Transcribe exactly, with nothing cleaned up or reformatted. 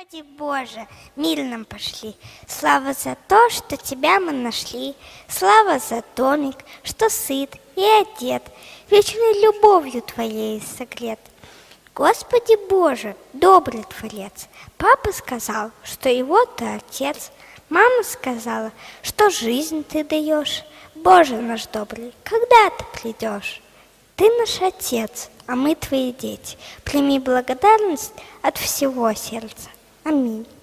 Господи Боже, мир нам пошли. Слава за то, что Тебя мы нашли. Слава за домик, что сыт и одет, вечной любовью Твоей согрет. Господи Боже, добрый Творец, Папа сказал, что его Ты отец. Мама сказала, что жизнь Ты даешь. Боже наш добрый, когда Ты придешь? Ты наш Отец, а мы Твои дети. Прими благодарность от всего сердца. Аминь.